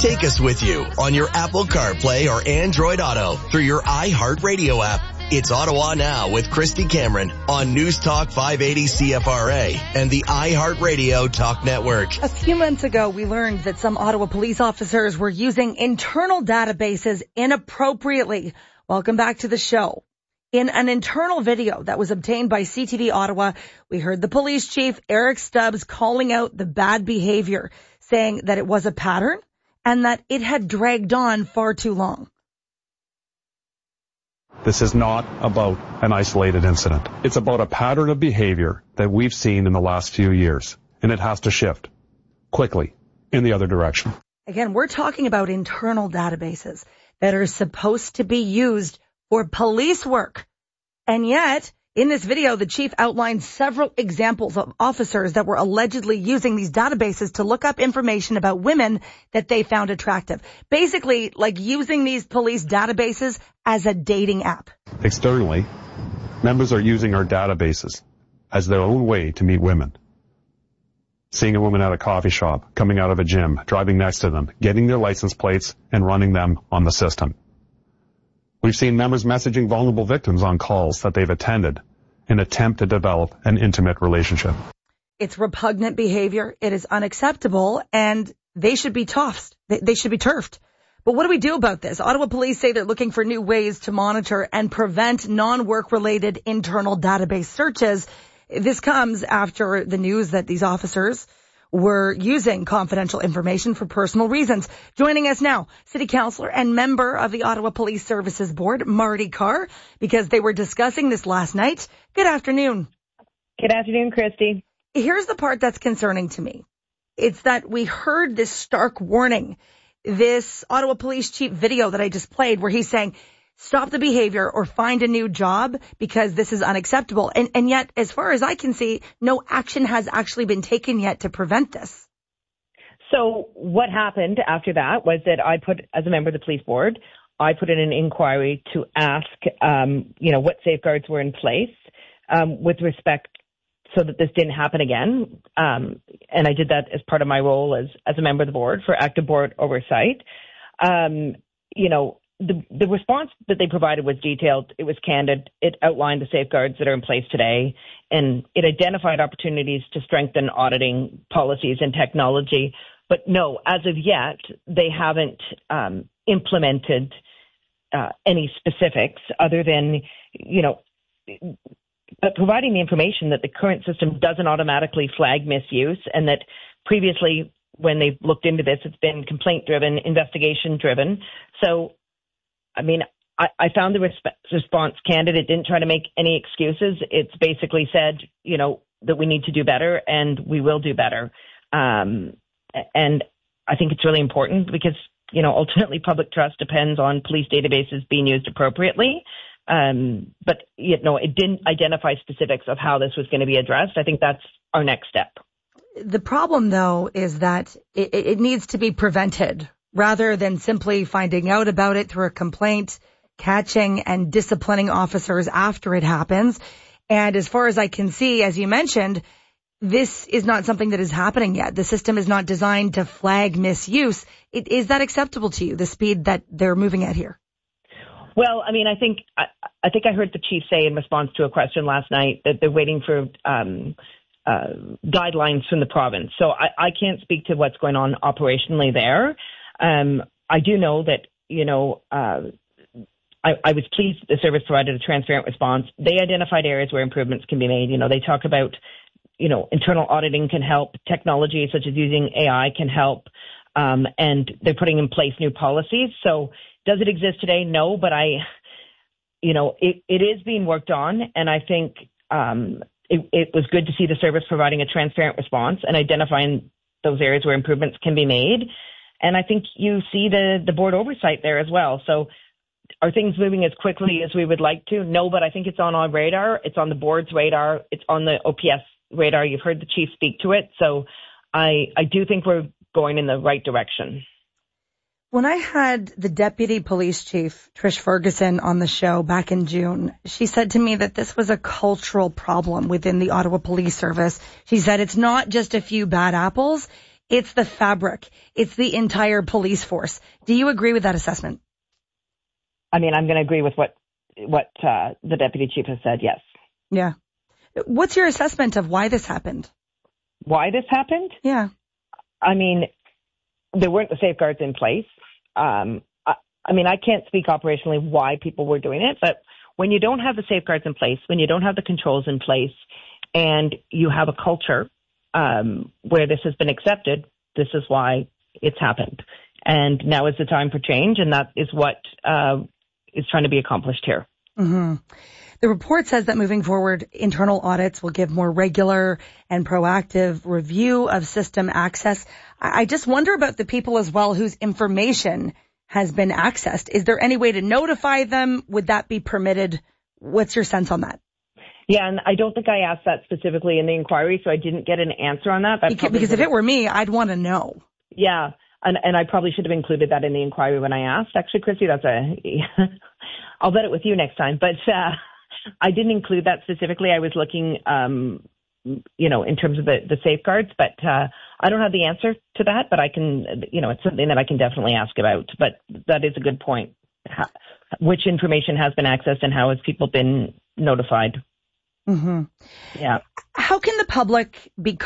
Take us with you on your Apple CarPlay or Android Auto through your iHeartRadio app. It's Ottawa Now with Christy Cameron on News Talk 580 CFRA and the iHeartRadio Talk Network. A few months ago, we learned that some Ottawa police officers were using internal databases inappropriately. Welcome back to the show. In an internal video that was obtained by CTV Ottawa, we heard the police chief, Eric Stubbs, calling out the bad behavior, saying that it was a pattern and that it had dragged on far too long. This is not about an isolated incident. It's about a pattern of behavior that we've seen in the last few years, and it has to shift quickly in the other direction. Again, we're talking about internal databases that are supposed to be used for police work. And yet, in this video, the chief outlined several examples of officers that were allegedly using these databases to look up information about women that they found attractive. Basically, like using these police databases as a dating app. Externally, members are using our databases as their own way to meet women. Seeing a woman at a coffee shop, coming out of a gym, driving next to them, getting their license plates and running them on the system. We've seen members messaging vulnerable victims on calls that they've attended in an attempt to develop an intimate relationship. It's repugnant behavior. It is unacceptable, and they should be tossed. They should be turfed. But what do we do about this? Ottawa police say they're looking for new ways to monitor and prevent non-work-related internal database searches. This comes after the news that these officers were using confidential information for personal reasons. Joining us now, City Councillor and member of the Ottawa Police Services Board, Marty Carr, because they were discussing this last night. Good afternoon. Good afternoon, Christy. Here's the part that's concerning to me. It's that we heard this stark warning, this Ottawa Police Chief video that I just played where he's saying, stop the behavior or find a new job because this is unacceptable. And yet, as far as I can see, no action has actually been taken yet to prevent this. So what happened after that was that as a member of the police board, I put in an inquiry to ask, what safeguards were in place with respect so that this didn't happen again. And I did that as part of my role as a member of the board for active board oversight. The response that they provided was detailed. It was candid. It outlined the safeguards that are in place today, and it identified opportunities to strengthen auditing policies and technology. But no, as of yet, they haven't implemented any specifics other than, providing the information that the current system doesn't automatically flag misuse, and that previously when they've looked into this, it's been complaint-driven, investigation-driven. So I found the response candid. It didn't try to make any excuses. It's basically said, that we need to do better and we will do better. And I think it's really important because, ultimately public trust depends on police databases being used appropriately. But it didn't identify specifics of how this was going to be addressed. I think that's our next step. The problem, though, is that it needs to be prevented, rather than simply finding out about it through a complaint, catching and disciplining officers after it happens. And as far as I can see, as you mentioned, this is not something that is happening yet. The system is not designed to flag misuse. Is that acceptable to you, the speed that they're moving at here? Well, I think I heard the chief say in response to a question last night that they're waiting for guidelines from the province. So I can't speak to what's going on operationally there. I do know that, I was pleased that the service provided a transparent response. They identified areas where improvements can be made. They talk about, internal auditing can help, technology such as using AI can help, and they're putting in place new policies. So does it exist today? No, but it is being worked on. And I think it was good to see the service providing a transparent response and identifying those areas where improvements can be made. And I think you see the board oversight there as well. So are things moving as quickly as we would like to? No, but I think it's on our radar. It's on the board's radar. It's on the OPS radar. You've heard the chief speak to it. So I do think we're going in the right direction. When I had the deputy police chief, Trish Ferguson, on the show back in June, she said to me that this was a cultural problem within the Ottawa Police Service. She said it's not just a few bad apples. It's the fabric. It's the entire police force. Do you agree with that assessment? I mean, I'm going to agree with what the deputy chief has said, yes. Yeah. What's your assessment of why this happened? Why this happened? Yeah. I mean, there weren't the safeguards in place. I mean, I can't speak operationally why people were doing it, but when you don't have the safeguards in place, when you don't have the controls in place, and you have a culture where this has been accepted, this is why it's happened. And now is the time for change, and that is what is trying to be accomplished here. Mm-hmm. The report says that moving forward, internal audits will give more regular and proactive review of system access. I just wonder about the people as well whose information has been accessed. Is there any way to notify them? Would that be permitted? What's your sense on that? Yeah, and I don't think I asked that specifically in the inquiry, so I didn't get an answer on that. Because if it were me, I'd want to know. Yeah, and I probably should have included that in the inquiry when I asked. Actually, Christy, I'll bet it with you next time. But I didn't include that specifically. I was looking, in terms of the safeguards, but I don't have the answer to that. But I can, it's something that I can definitely ask about. But that is a good point. Which information has been accessed and how has people been notified? Mm-hmm. Yeah. How can the public be